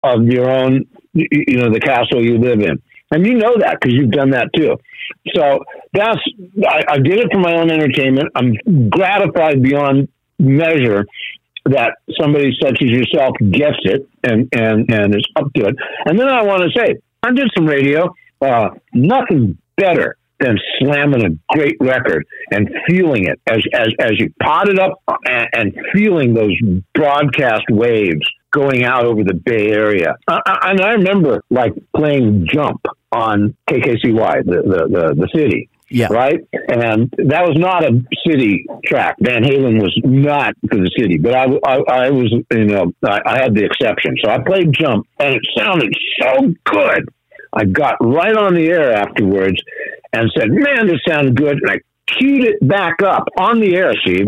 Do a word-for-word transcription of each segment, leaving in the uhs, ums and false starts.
of your own, you know, the castle you live in. And you know that because you've done that too. So that's, I, I did it for my own entertainment. I'm gratified beyond measure that somebody such as yourself gets it and, and, and is up to it. And then I want to say, I did some radio, uh, nothing better than slamming a great record and feeling it as, as, as you pot it up and, and feeling those broadcast waves going out over the Bay Area. Uh, and I remember like playing Jump on K K C Y, the, the, the, the city. Yeah. Right. And that was not a city track. Van Halen was not for the city, but I, I, I was, you know, I, I had the exception. So I played Jump and it sounded so good. I got right on the air afterwards and said, man, this sounded good. And I queued it back up on the air, Steve.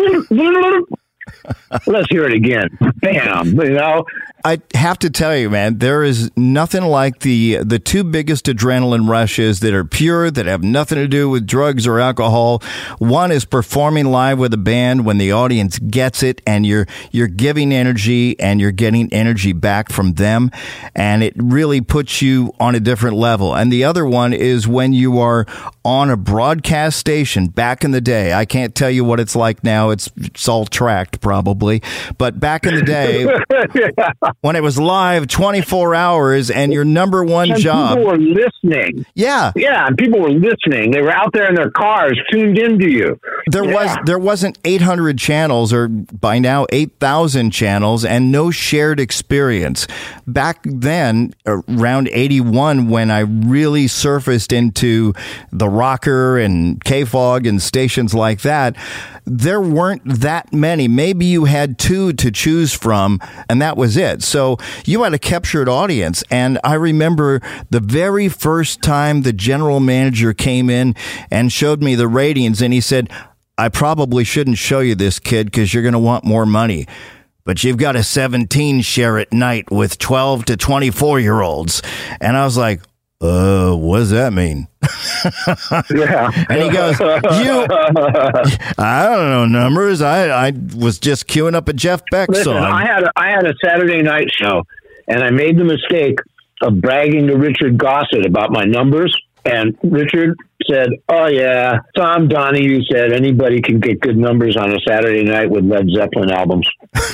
Let's hear it again. Bam. You know, I have to tell you, man, there is nothing like the the two biggest adrenaline rushes that are pure, that have nothing to do with drugs or alcohol. One is performing live with a band when the audience gets it and you're you're giving energy and you're getting energy back from them. And it really puts you on a different level. And the other one is when you are on a broadcast station back in the day. I can't tell you what it's like now. It's, it's all tracked probably. But back in the day, yeah. when it was live twenty-four hours and your number one and job. People were listening. Yeah. Yeah. And people were listening. They were out there in their cars tuned into you. There yeah. was there wasn't eight hundred channels or by now eight thousand channels and no shared experience. Back then, around eighty-one, when I really surfaced into the Rocker and K-Fog and stations like that, there weren't that many. Maybe you had two to choose from, and that was it. So you had a captured audience. And I remember the very first time the general manager came in and showed me the ratings, and he said, I probably shouldn't show you this, kid, because you're going to want more money. But you've got a seventeen share at night with twelve to twenty-four year olds. And I was like, uh, what does that mean? Yeah. And he goes, you, I don't know numbers. I, I was just queuing up a Jeff Beck Listen, song. I had a, I had a Saturday night show, and I made the mistake of bragging to Richard Gossett about my numbers. And Richard said, oh, yeah, Tom Donahue said anybody can get good numbers on a Saturday night with Led Zeppelin albums.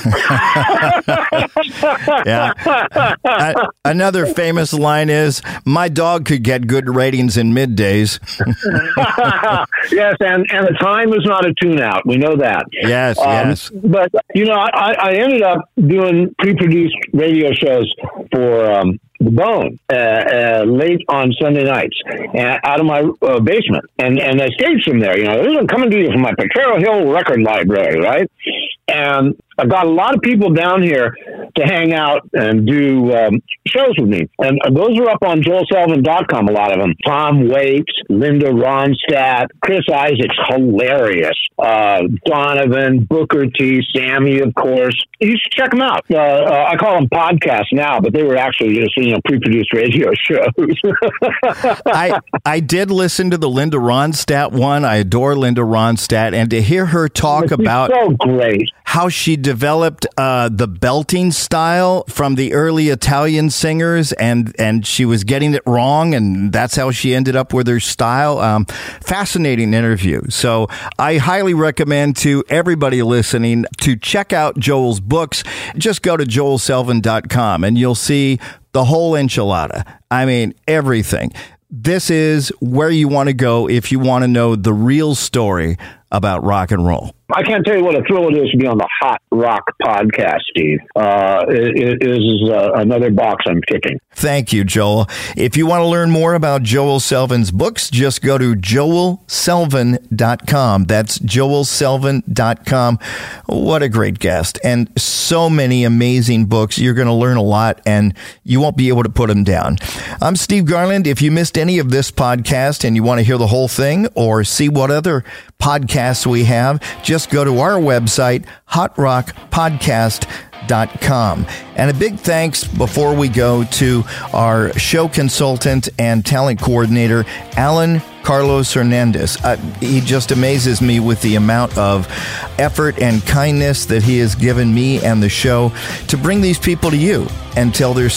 Yeah. Uh, another famous line is, my dog could get good ratings in middays. Yes, and, and the time was not a tune-out. We know that. Yes, um, yes. But, you know, I, I ended up doing pre-produced radio shows for um, The Bone uh, uh, late on Sunday nights uh, out of my uh, basement. And, and I staged from there. You know, this is coming to you from my Potrero Hill record library, right? And I've got a lot of people down here to hang out and do um, shows with me. And those are up on joel selvin dot com, a lot of them. Tom Waits, Linda Ronstadt, Chris Isaac's hilarious, uh, Donovan, Booker T, Sammy, of course. You should check them out. Uh, uh, I call them podcasts now, but they were actually just, you know, pre-produced radio shows. I I did listen to the Linda Ronstadt one. I adore Linda Ronstadt. And to hear her talk She's about so great. how she developed uh, the belting style from the early Italian singers, and, and she was getting it wrong, and that's how she ended up with her style. Um, fascinating interview. So I highly recommend to everybody listening to check out Joel's books. Just go to joel selvin dot com and you'll see the whole enchilada. I mean, everything. This is where you want to go if you want to know the real story about rock and roll. I can't tell you what a thrill it is to be on the Hot Rock podcast, Steve. Uh, it, it is uh, another box I'm kicking. Thank you, Joel. If you want to learn more about Joel Selvin's books, just go to joel selvin dot com. That's joel selvin dot com. What a great guest. And so many amazing books. You're going to learn a lot, and you won't be able to put them down. I'm Steve Garland. If you missed any of this podcast and you want to hear the whole thing or see what other podcasts we have, just go to our website, hot rock podcast dot com. And a big thanks before we go to our show consultant and talent coordinator, Alan Carlos Hernandez. Uh, he just amazes me with the amount of effort and kindness that he has given me and the show to bring these people to you and tell their